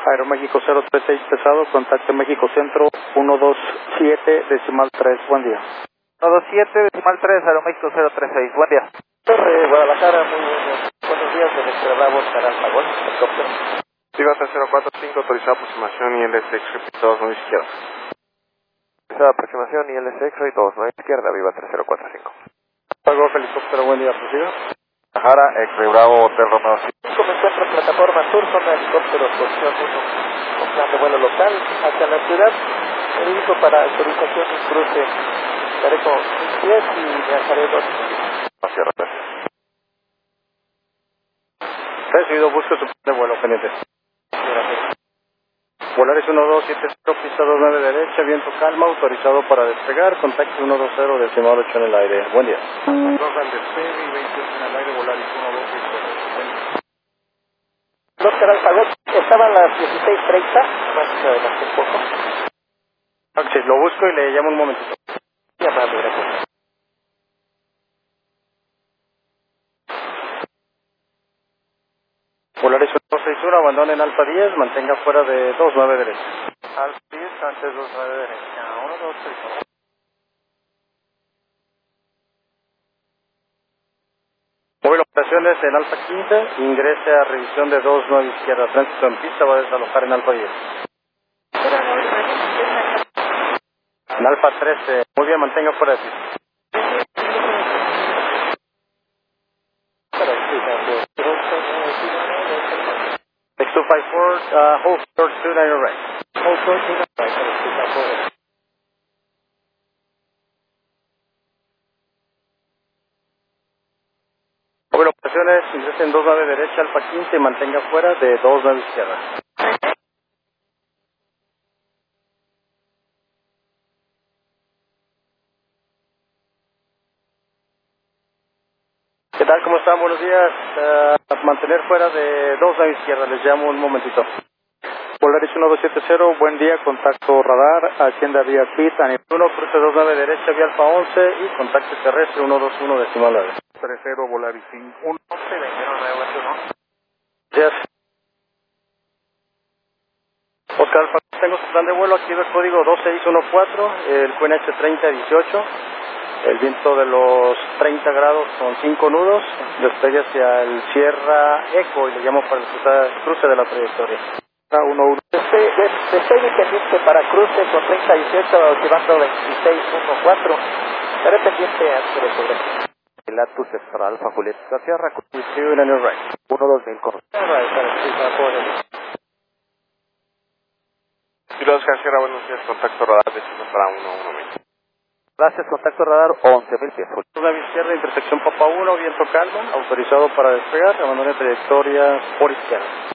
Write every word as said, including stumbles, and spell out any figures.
Aeroméxico cero tres seis pesado, contacto México Centro uno dos siete decimal tres, buen día. uno dos siete decimal tres, Aeroméxico cero tres seis, buen día. Torre, Guadalajara, muy buenos, buenos días, de nuestro Bravo, Caramba, Gol, helicóptero. Tigata cero cuatro cinco, autorizada aproximación y L S X, repito, nueve izquierda. Autorizada aproximación y L S X, dos, nueve izquierda, viva tres cero cuatro cinco. Pago helicóptero, buen día, prosiga. Guadalajara, X-Ray Bravo, Hotel Romeo cinco. Me encuentro en plataforma sur, zona helicóptero, posición uno, con plan de vuelo local, hacia la ciudad. Me dirijo para autorización y cruce. Estaré con diez y viajaré dos. Hacia atrás. Recibido, busco su plan de vuelo pendiente. Volaris uno dos siete cero, pista dos nueve derecha, viento calma, autorizado para despegar, contacto uno dos cero, decimal ocho en el aire. Buen día. dos al despegue y veintiocho en el aire, Volaris uno dos seis cero. Doctor Alfagot, estaban las dieciséis treinta, más adelante un poco. Ok, lo busco y le llamo un momentito. Ya más, gracias. Volaris uno dos seis uno, abandonen Alfa diez, mantenga fuera de dos nueve derecha. Alfa diez, antes dos nueve derecha, uno dos seis uno. Móvil operaciones en Alfa quince, ingrese a revisión de dos nueve izquierda, tránsito en pista, va a desalojar en Alfa diez. En Alfa trece, muy bien, mantenga fuera de pista. X two five four, uh, hold short two nine right. Hold short two nine right. Móvil operaciones, ingrese en dos nueve derecha, Alfa quince y mantenga fuera de dos nueve izquierda. ¿Qué tal? ¿Cómo están? Buenos días. Uh, mantener fuera de dos nueve izquierda, les llamo un momentito. Volaris uno dos siete cero, buen día, contacto radar, Hacienda vía P I T, a nivel uno, cruce dos nueve derecha, vía Alfa once y contacto terrestre uno dos uno decimal nueve. tres cero, Volaris cinco uno. once, veintidós, nueve uno. Gracias. Oscar Alfa, tengo su plan de vuelo, aquí el código dos seis uno cuatro, el Q N H treinta dieciocho, el viento de los treinta grados con cinco nudos, despegue hacia el Sierra Eco y le llamo para el cruce- cruce de la trayectoria. uno uno. Despegue pendiente para cruce con treinta dieciocho, llevando veintiséis catorce. Estaré pendiente antes de sobre. Pilatus para Alfa Julieta Sierra, With you in your right. uno dos mil correcto. Pilotos Sierra, buenos días, contacto radar, destino para uno uno veinte. Gracias, contacto radar, once mil pies. Una izquierda, intersección Papa uno, viento calma, autorizado para despegar, abandone trayectoria por izquierda.